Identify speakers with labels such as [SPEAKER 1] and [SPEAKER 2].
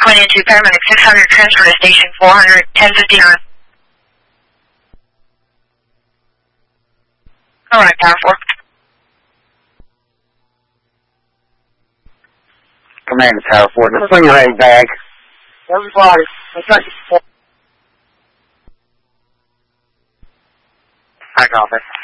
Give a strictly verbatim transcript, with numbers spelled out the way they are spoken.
[SPEAKER 1] twenty into paramedic six hundred, transfer to station four hundred, ten fifty-nine. Alright, Power four.
[SPEAKER 2] Command to Tower four, just bring your egg bag.
[SPEAKER 3] Everybody,
[SPEAKER 2] I copy.